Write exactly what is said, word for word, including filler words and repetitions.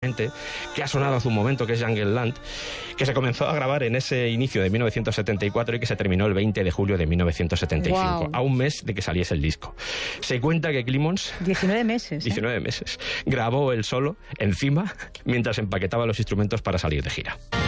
gente, que ha sonado hace un momento, que es Jungle Land, que se comenzó a grabar en ese inicio de mil novecientos setenta y cuatro y que se terminó el veinte de julio de mil novecientos setenta y cinco, wow. a un mes de que saliese el disco. Se cuenta que Clemons... diecinueve meses. ¿eh? diecinueve meses. Grabó él solo, encima, mientras empaquetaba los instrumentos para salir de gira.